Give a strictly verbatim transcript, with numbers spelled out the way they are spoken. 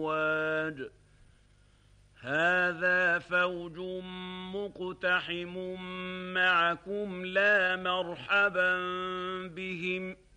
أفواج هذا فوج مقتحم معكم لا مرحبا بهم